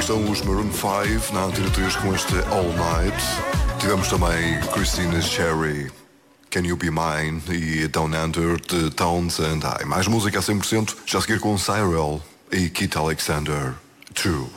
estão os Maroon 5 na Antena 3 com este All Night. Tivemos também Christina Cherry, Can You Be Mine e Down Under de Townsend. Mais música a 100%, já a seguir com Cyril e Keith Alexander, True.